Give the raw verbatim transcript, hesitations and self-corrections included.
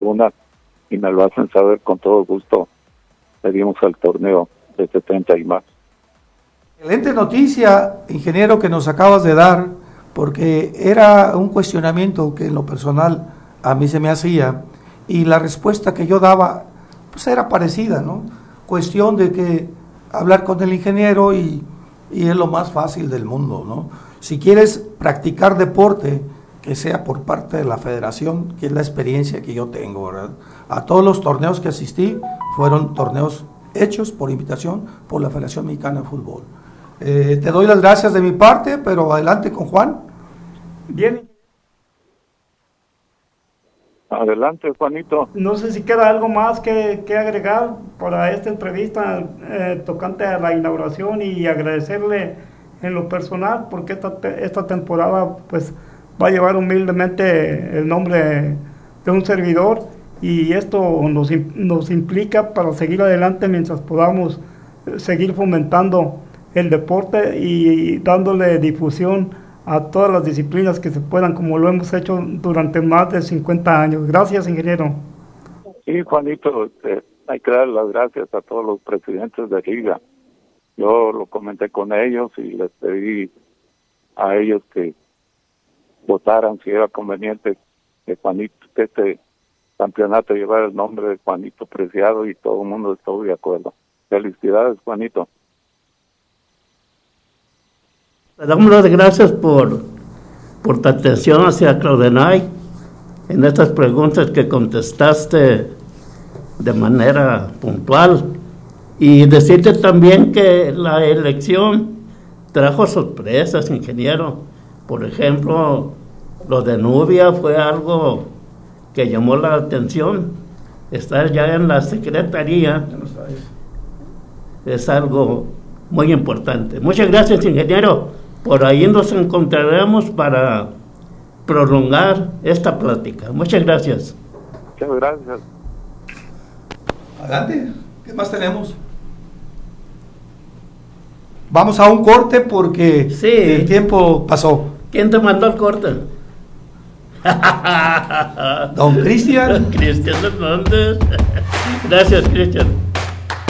una y me lo hacen saber, con todo gusto pedimos al torneo de setenta y más. Excelente noticia, ingeniero, que nos acabas de dar, porque era un cuestionamiento que en lo personal a mí se me hacía, y la respuesta que yo daba pues era parecida, ¿no? Cuestión de que hablar con el ingeniero y, y es lo más fácil del mundo, ¿no? Si quieres practicar deporte, que sea por parte de la federación, que es la experiencia que yo tengo, ¿verdad? A todos los torneos que asistí fueron torneos hechos por invitación por la Federación Mexicana de Fútbol. Eh, te doy las gracias de mi parte, pero adelante con Juan. Bien. Adelante, Juanito. No sé si queda algo más que, que agregar para esta entrevista eh, tocante a la inauguración, y agradecerle en lo personal porque esta, esta temporada pues va a llevar humildemente el nombre de un servidor, y esto nos, nos implica para seguir adelante mientras podamos seguir fomentando el deporte y dándole difusión a todas las disciplinas que se puedan, como lo hemos hecho durante más de cincuenta años. Gracias, ingeniero. Sí, Juanito, este, hay que dar las gracias a todos los presidentes de liga. Yo lo comenté con ellos y les pedí a ellos que votaran si era conveniente que Juanito, que este campeonato llevara el nombre de Juanito Preciado, y todo el mundo estuvo de acuerdo. Felicidades, Juanito. Le damos las gracias por, por tu atención hacia Claudenay en estas preguntas que contestaste de manera puntual, y decirte también que la elección trajo sorpresas, ingeniero. Por ejemplo, lo de Nubia fue algo que llamó la atención. Estar ya en la secretaría es algo muy importante. Muchas gracias, ingeniero. Por ahí nos encontraremos para prolongar esta plática. Muchas gracias. Muchas gracias. Adelante, ¿qué más tenemos? Vamos a un corte porque sí, el tiempo pasó. ¿Quién te mandó el corte? Don Cristian. Cristian Hernández. Gracias, Cristian.